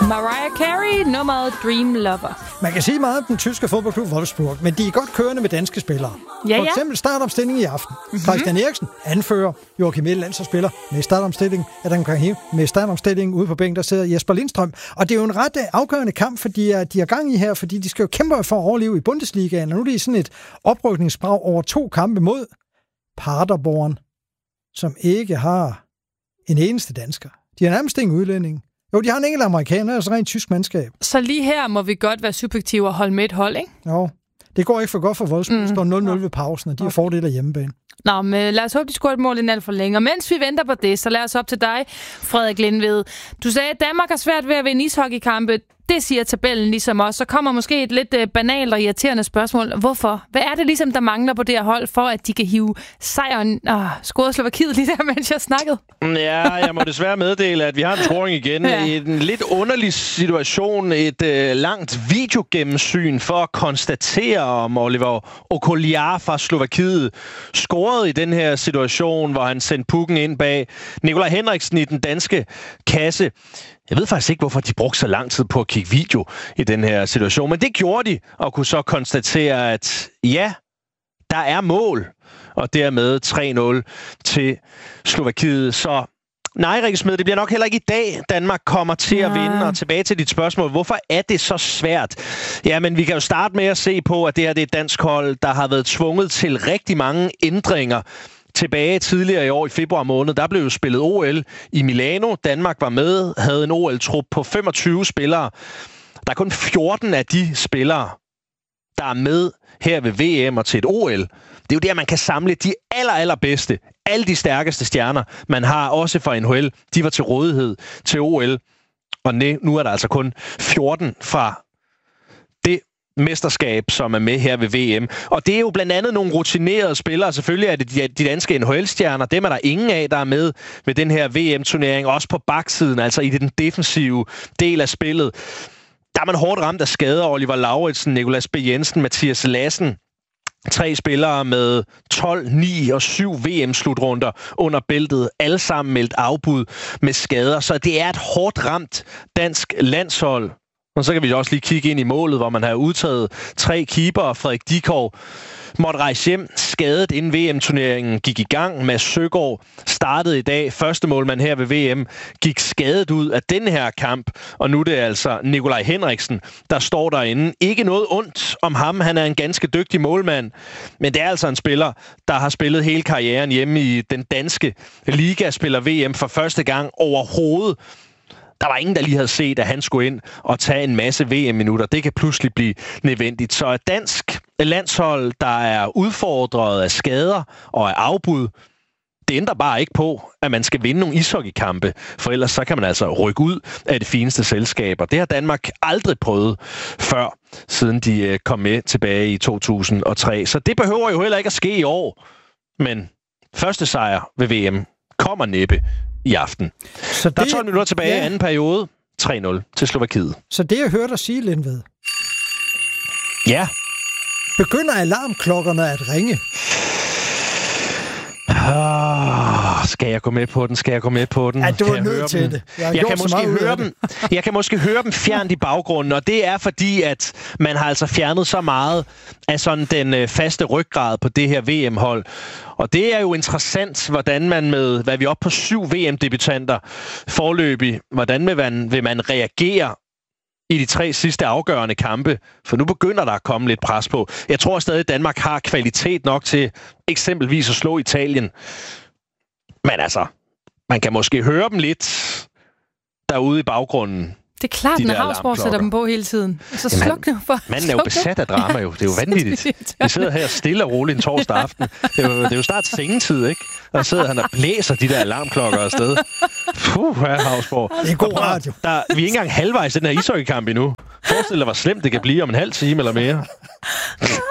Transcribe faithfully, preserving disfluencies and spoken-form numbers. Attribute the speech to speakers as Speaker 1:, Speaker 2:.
Speaker 1: Mariah Carey, nummeret Dream Lover.
Speaker 2: Man kan sige meget om den tyske fodboldklub Wolfsburg, men de er godt kørende med danske spillere.
Speaker 1: Ja,
Speaker 2: For
Speaker 1: ja.
Speaker 2: eksempel startomstilling i aften. Mm-hmm. Christian Eriksen, anfører. Joachim L. landsholdsspiller med startomstilling. Adam Kahim med startomstilling ude på bænken, der sidder Jesper Lindstrøm. Og det er jo en ret afgørende kamp, fordi de er, de er gang i her, fordi de skal jo kæmpe for at overleve i Bundesligaen. Og nu er det sådan et oprykningsbrag over to kampe mod Paderborn, som ikke har en eneste dansker. De har nærmest ingen udlænding. Jo, de har en enkelt amerikaner, altså rent tysk mandskab.
Speaker 1: Så lige her må vi godt være subjektive og holde med et hold, ikke?
Speaker 2: Jo, det går ikke for godt for Wolfsburg. Det
Speaker 1: Mm.
Speaker 2: står nul nul ved pausen, og de har
Speaker 1: Okay.
Speaker 2: fordel af hjemmebane.
Speaker 1: Nå, men lad os håbe, de scorer et mål inden alt for længe. Og mens vi venter på det, så lad os op til dig, Frederik Lindved. Du sagde, at Danmark har svært ved at vinde ishockeykampe. Det siger tabellen ligesom også. Så kommer måske et lidt uh, banalt og irriterende spørgsmål. Hvorfor? Hvad er det ligesom, der mangler på det her hold, for at de kan hive sejren og score Slovakiet lige der, mens jeg snakkede?
Speaker 3: Ja, jeg må desværre meddele, at vi har en scoring igen.
Speaker 1: Ja.
Speaker 3: I en lidt underlig situation. Et øh, langt videogennemsyn for at konstatere, om Oliver Okoliar fra Slovakiet scorede i den her situation, hvor han sendte pucken ind bag Nikolaj Henriksen i den danske kasse. Jeg ved faktisk ikke, hvorfor de brugte så lang tid på at kigge video i den her situation, men det gjorde de, og kunne så konstatere, at ja, der er mål, og dermed tre nul til Slovakiet. Så nej, Rikke Smed, det bliver nok heller ikke i dag, Danmark kommer til at vinde. Og tilbage til dit spørgsmål, hvorfor er det så svært? Jamen, vi kan jo starte med at se på, at det her det er et dansk hold, der har været tvunget til rigtig mange ændringer. Tilbage tidligere i år i februar måned, der blev jo spillet O L i Milano. Danmark var med, havde en O L-trup på femogtyve spillere. Der er kun fjorten af de spillere, der er med her ved V M og til et O L. Det er jo der, man kan samle de aller, allerbedste. Alle de stærkeste stjerner, man har også fra N H L, de var til rådighed til O L. Og nu er der altså kun fjorten fra det mesterskab, som er med her ved V M. Og det er jo blandt andet nogle rutinerede spillere. Selvfølgelig er det de, de danske N H L-stjerner. Dem er der ingen af, der er med ved den her V M-turnering. Også på baksiden, altså i den defensive del af spillet. Der er man hårdt ramt af skader. Oliver Lauritsen, Nicolas B. Jensen, Mathias Lassen. Tre spillere med tolv, ni og syv V M-slutrunder under bæltet. Alle sammen meldt afbud med skader. Så det er et hårdt ramt dansk landshold. Og så kan vi også lige kigge ind i målet, hvor man har udtaget tre keepere. Frederik Dikov måtte rejse hjem skadet, inden V M-turneringen gik i gang. Mads Søgaard startede i dag. Første målmand her ved V M gik skadet ud af den her kamp. Og nu er det altså Nikolaj Henriksen, der står derinde. Ikke noget ondt om ham. Han er en ganske dygtig målmand. Men det er altså en spiller, der har spillet hele karrieren hjemme i den danske liga. Spiller V M for første gang overhovedet. Der var ingen, der lige havde set, at han skulle ind og tage en masse V M-minutter. Det kan pludselig blive nødvendigt. Så et dansk landshold, der er udfordret af skader og af afbud, det ændrer bare ikke på, at man skal vinde nogle ishockeykampe. For ellers så kan man altså rykke ud af det fineste selskab. Og det har Danmark aldrig prøvet før, siden de kom med tilbage i to tusind og tre. Så det behøver jo heller ikke at ske i år. Men første sejr ved V M kommer næppe i aften. Så det, der er tolv minutter tilbage i ja. anden periode. tre nul til Slovakiet.
Speaker 2: Så det, jeg hørte dig sige, Lindved.
Speaker 3: Ja.
Speaker 2: Begynder alarmklokkerne at ringe?
Speaker 3: Oh, skal jeg gå med på den? Skal jeg gå med på den?
Speaker 2: Ja, du er
Speaker 3: kan
Speaker 2: nødt til det. Jeg,
Speaker 3: jeg kan måske høre dem. Jeg kan måske høre dem fjernt i baggrunden, og det er fordi, at man har altså fjernet så meget af sådan den øh, faste ryggrad på det her V M-hold. Og det er jo interessant, hvordan man med, hvad vi er oppe på syv V M-debutanter forløbig, hvordan vil man, vil man reagere i de tre sidste afgørende kampe, for nu begynder der at komme lidt pres på. Jeg tror stadig, at Danmark har kvalitet nok til eksempelvis at slå Italien. Men altså, man kan måske høre dem lidt derude i baggrunden.
Speaker 1: Det er klart, de når Havsborg sætter dem på hele tiden. Så sluk nu for.
Speaker 3: Manden er jo besat af drama jo. Det er jo vanvittigt. Vi sidder her stille og roligt en torsdag aften. Det er jo, det er jo snart sengetid, ikke? Og så sidder han og blæser de der alarmklokker afsted. Puh, her Havsborg.
Speaker 2: Det er god radio.
Speaker 3: Der, vi er ikke engang halvvejs i den her ishockeykamp endnu. Forestil dig, hvor slemt det kan blive om en halv time eller mere.